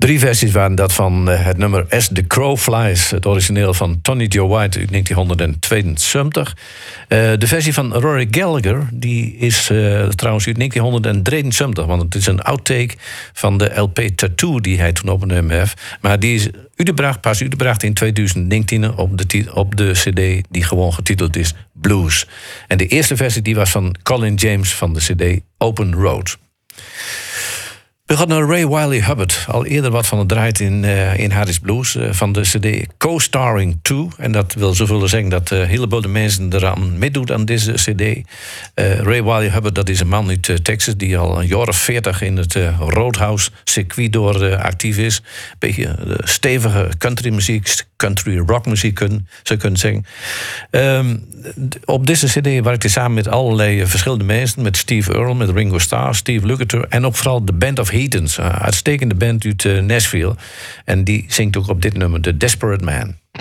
3 versies waren dat van het nummer As the Crow Flies. Het origineel van Tony Joe White uit 1972. De versie van Rory Gallagher die is trouwens uit 1973. Want het is een outtake van de LP Tattoo die hij toen opgenomen heeft. Maar die is pas uitgebracht in 2019 op de cd die gewoon getiteld is Blues. En de eerste versie die was van Colin James van de cd Open Road. We gaan naar Ray Wylie Hubbard. Al eerder wat van het draait in Harris Blues van de cd Co-Starring 2. En dat wil zoveel zeggen dat een heleboel de mensen eraan meedoet aan deze cd. Ray Wylie Hubbard, dat is een man uit Texas die al een jaar of 40 in het Roadhouse circuit door actief is. Een beetje stevige countrymuziek, country rockmuziek zou kunnen zeggen. Op deze cd werkte hij samen met allerlei verschillende mensen. Met Steve Earle, met Ringo Starr, Steve Lukather en ook vooral de Band of Heathens. Uitstekende band uit Nashville. En die zingt ook op dit nummer The Desperate Man.